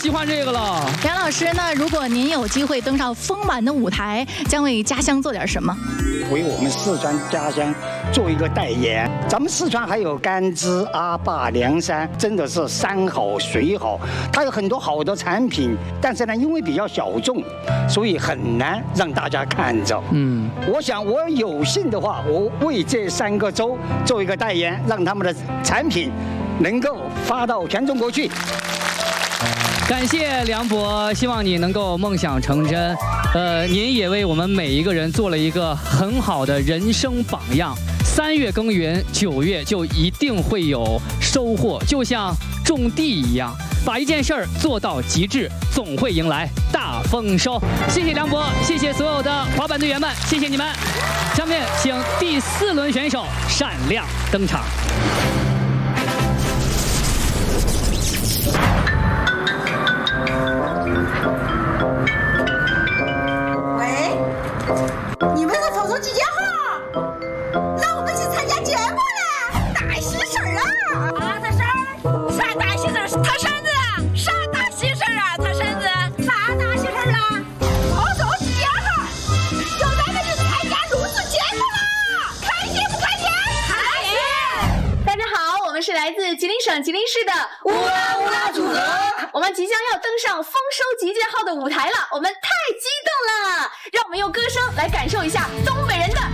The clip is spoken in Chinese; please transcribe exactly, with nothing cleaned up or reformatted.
喜欢这个了。 杨老师，那如果您有机会登上丰满的舞台，将为家乡做点什么？ 为我们四川家乡做一个代言。咱们四川还有甘孜、阿坝、凉山，真的是山好水好，它有很多好的产品，但是呢，因为比较小众，所以很难让大家看着。嗯，我想我有幸的话，我为这三个州做一个代言，让他们的产品能够发到全中国去。 感谢梁博，希望你能够梦想成真。呃，您也为我们每一个人做了一个很好的人生榜样。三月耕耘，九月就一定会有收获，就像种地一样，把一件事儿做到极致，总会迎来大丰收。谢谢梁博，谢谢所有的滑板队员们，谢谢你们。下面请第四轮选手闪亮登场。 喂，你们是丰收集结号，让我们去参加节目了。大喜事儿啊！啊，他婶儿，啥大喜事儿？他婶子，啥大喜事儿啊？他婶子，啥大喜事儿啊？丰收集结号，有咱们去参加录制节目了，开心不开心？开心！ 大家好，我们是来自吉林省吉林市的乌拉乌拉组合。我们即将要登上丰收集结号的舞台了，我们太激动了！让我们用歌声来感受一下东北人的